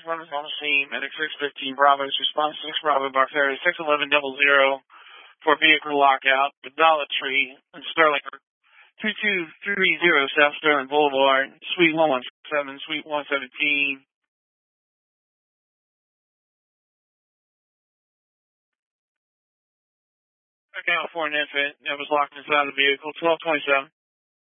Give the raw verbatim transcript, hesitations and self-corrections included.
Runners on the scene. Medic six fifteen Bravo. Response six Bravo. Barferi six eleven double zero for vehicle lockout. The Dollar Tree in Sterling. two two three zero South Sterling Boulevard. Suite one one seven, Suite one seventeen. Account for an infant that was locked inside the vehicle. twelve twenty-seven.